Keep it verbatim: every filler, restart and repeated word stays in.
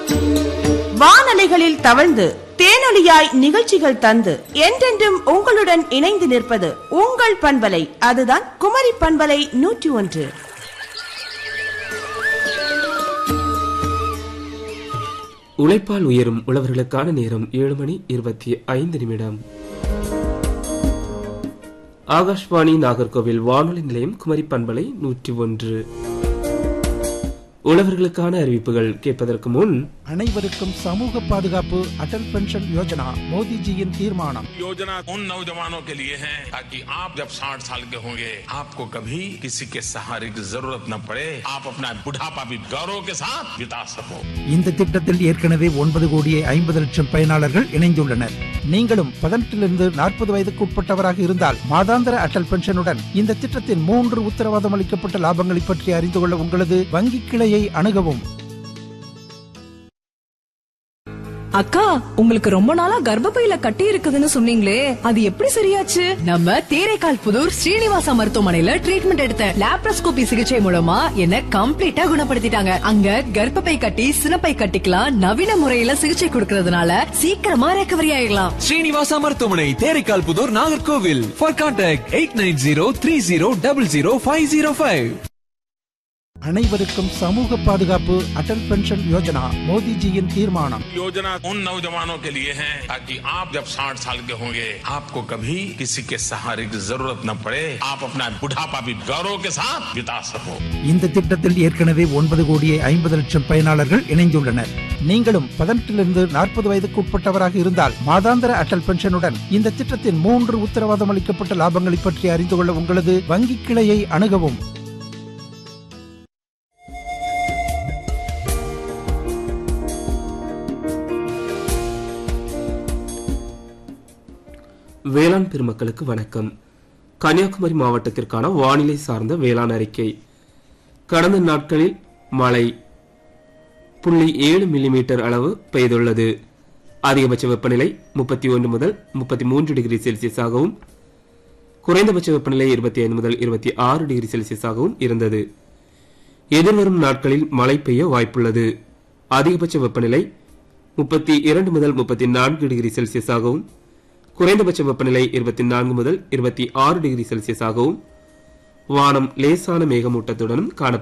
வானலைகளில் தவழ்ந்து தேனொலியாய் நிகழ்ச்சிகள் தந்து என்றென்றும் உங்களுடன் இணைந்து நிற்பது உங்கள் பண்பலை. அதுதான் குமரி பண்பலை நூற்றி ஒன்று. உழைப்பால் உயரும் உழவர்களுக்கான நேரம் ஏழு மணி இருபத்தி ஐந்து நிமிடம். ஆகாஷ்வாணி நாகர்கோவில் வானொலி நிலையம் குமரி பண்பலை நூற்றி ஒன்று. உழவர்களுக்கான அறிவிப்புகள் கேட்பதற்கு முன் அனைவருக்கும் சமூக பாதுகாப்பு அடல் பென்ஷன் யோஜனா மோடிஜியின் தீர்மானம். योजना उन नौजवानों के लिए है ताकि आप जब साठ साल के होंगे आपको कभी किसी के सहारे की जरूरत न पड़े, आप अपना बुढ़ापा भी गौरव के साथ बिता सको. இந்த திட்டத்தில் ஏற்கனவே ஒன்பது கோடியே ஐம்பது லட்சம் பயனாளர்கள் இணைந்துள்ளனர். நீங்களும் பதினெட்டிலிருந்து நாற்பது வயதுக்கு உட்பட்டவராக இருந்தால் மாதாந்திர அடல் பென்ஷனுடன் இந்த திட்டத்தின் மூன்று உத்தரவாதம் அளிக்கப்பட்ட லாபங்களை பற்றி அறிந்து கொள்ள உங்களது வங்கி கிளையை அணுகவும். அக்கா, உங்களுக்கு ரொம்ப நாளா கர்ப்பப்பையில கட்டி இருக்குதுன்னு சொன்னீங்களே, அது எப்படி சரியாச்சு? நம்ம தேரைக்கால் புதூர் ஸ்ரீனிவாசா மருத்துவமனையில ட்ரீட்மெண்ட் எடுத்த லாப்ரோஸ்கோபி சிகிச்சை மூலமா என்ன கம்ப்ளீட்டா குணப்படுத்திட்டாங்க. அங்க கர்ப்பப்பை கட்டி சினப்பை கட்டிக்கலாம் நவீன முறையில சிகிச்சை கொடுக்கறதுனால சீக்கிரமா ரெக்கவரி ஆயிடலாம். ஸ்ரீனிவாசா மருத்துவமனை, Theraikkal Pudur, Nagercoil. For contact eight nine zero three zero double zero five zero five. அனைவருக்கும் சமூக பாதுகாப்பு அடல் பென்ஷன் யோஜனா மோடிஜியின் தீர்மானம். योजना उन नौजवानों के लिए है ताकि आप जब साठ साल के होंगे आपको कभी किसी के सहारे की जरूरत न पड़े, आप अपना बुढ़ापा भी गौरव के साथ बिता सको. இந்த திட்டத்தில் ஏற்கனவே ஒன்பது கோடியே ஐம்பது லட்சம் பயனாளர்கள் இணைந்துள்ளனர். நீங்களும் பதினெட்டிலிருந்து நாற்பது வயதுக்கு உட்பட்டவராக இருந்தால் மாதாந்திர அடல் பென்ஷனுடன் இந்த திட்டத்தின் மூன்று உத்தரவாதம் அளிக்கப்பட்ட லாபங்களை பற்றி அறிந்து கொள்ள உங்களது வங்கி கிளையை அணுகவும். வேளாண் பெருமக்களுக்கு வணக்கம். கன்னியாகுமரி மாவட்டத்திற்கான வானிலை சார்ந்த வேளாண் அறிக்கை. கடந்த நாட்களில் மழை புள்ளி ஏழு மில்லிமீட்டர் அளவு பெய்துள்ளது. அதிகபட்ச வெப்பநிலை முப்பத்தி ஒன்று முதல் முப்பத்தி மூன்று டிகிரி செல்சியஸாகவும் குறைந்தபட்ச வெப்பநிலை இருபத்தி ஐந்து முதல் இருபத்தி ஆறு டிகிரி செல்சியஸாகவும் இருந்தது. எதிர்வரும் நாட்களில் மழை பெய்ய வாய்ப்புள்ளது. அதிகபட்ச வெப்பநிலை முப்பத்தி இரண்டு முதல் முப்பத்தி நான்கு டிகிரி செல்சியஸாகவும் குறைந்தபட்ச வெப்பநிலை இருபத்தி நான்கு முதல் இருபத்தி ஆறு டிகிரி செல்சியஸாகவும் வானம் லேசான மேகமூட்டத்துடனும் காணப்படும்.